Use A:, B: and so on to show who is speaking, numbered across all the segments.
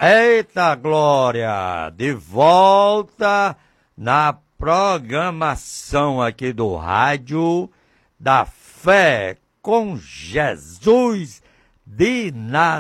A: Eita Glória! De volta na programação aqui do rádio da Fé com Jesus de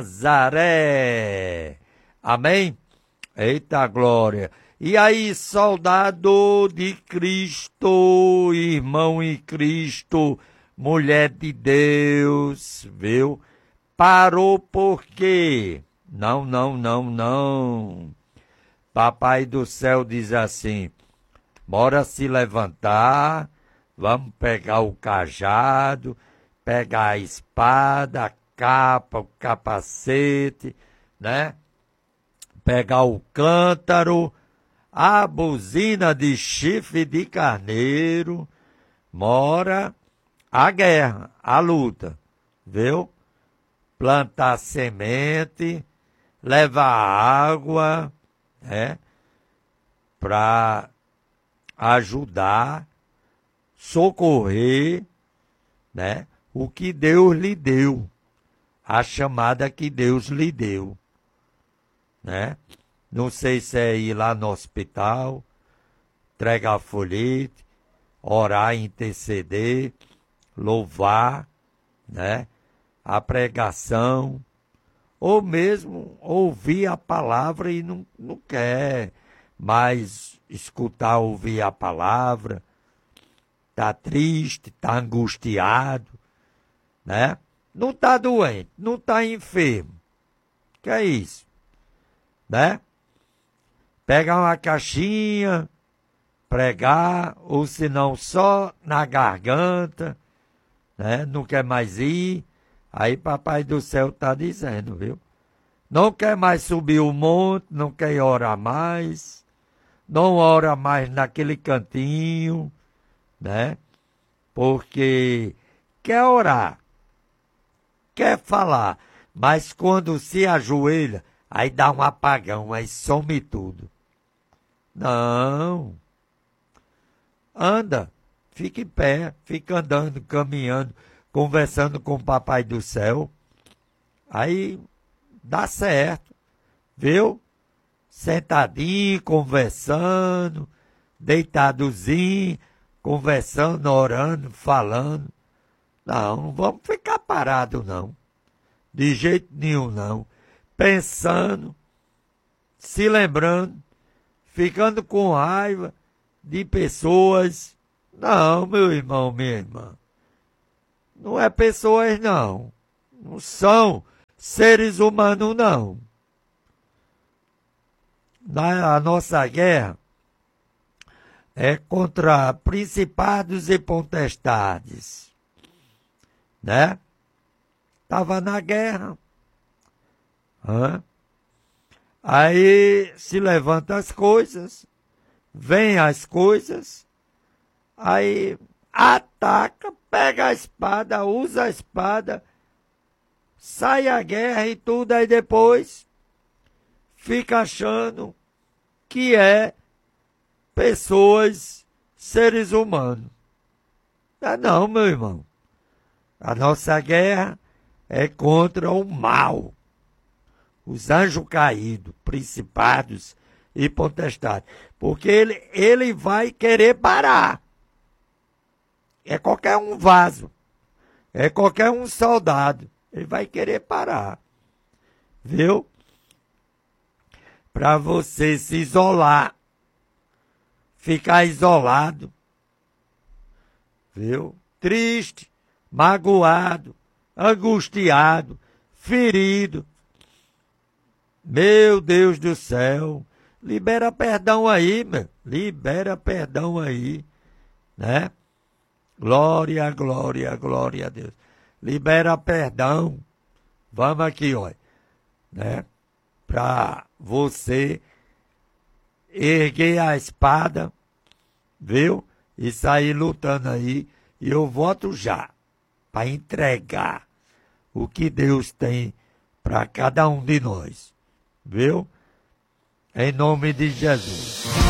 A: Nazaré. Amém? Eita Glória! E aí, soldado de Cristo, irmão em Cristo, mulher de Deus, viu? Parou por quê? Não, não, não, não. Papai do céu diz assim, bora se levantar, vamos pegar o cajado, pegar a espada, a capa, o capacete, né? Pegar o cântaro, a buzina de chifre de carneiro, mora a guerra, a luta, viu? Plantar semente, levar água, né? Para ajudar, socorrer, né? O que Deus lhe deu, a chamada que Deus lhe deu, né? Não sei se é ir lá no hospital, entregar folhete, orar, interceder, louvar, né? A pregação, ou mesmo ouvir a palavra e não quer mais escutar, ouvir a palavra, está triste, está angustiado, né? Não está doente, não está enfermo. Que é isso? Né? Pegar uma caixinha, pregar, ou se não só na garganta, né? Não quer mais ir. Aí Papai do Céu está dizendo, viu? Não quer mais subir o monte, não quer orar mais, não ora mais naquele cantinho, né? Porque quer orar, quer falar, mas quando se ajoelha, aí dá um apagão, aí some tudo. Não. Anda, fica em pé, fica andando, caminhando, conversando com o Papai do Céu. Aí dá certo, viu? Sentadinho, conversando, deitadozinho, conversando, orando, falando. Não vamos ficar parados, não. De jeito nenhum, não. Pensando, se lembrando, ficando com raiva de pessoas. Não, meu irmão, minha irmã. Não é pessoas, não. Não são seres humanos, não. A nossa guerra é contra principados e potestades, né? Estava na guerra. Aí se levanta as coisas, vem as coisas, aí ataca, pega a espada, usa a espada, sai a guerra e tudo, aí depois fica achando que é pessoas, seres humanos. Não, meu irmão. A nossa guerra é contra o mal. Os anjos caídos, principados e potestades. Porque ele vai querer parar. É qualquer um vaso. É qualquer um soldado. Ele vai querer parar. Viu? Para você se isolar. Ficar isolado. Viu? Triste, magoado, angustiado, ferido. Meu Deus do céu. Libera perdão aí, meu. Libera perdão aí. Né? Glória, glória, glória a Deus. Libera perdão. Vamos aqui, olha. Né? Para você erguer a espada, viu? E sair lutando aí. E eu voto já para entregar o que Deus tem para cada um de nós. Viu? Em nome de Jesus.